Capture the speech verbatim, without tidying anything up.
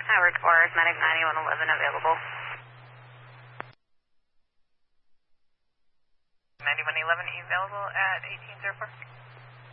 Howard four, Medic ninety-one eleven available. ninety-one eleven available at eighteen oh four.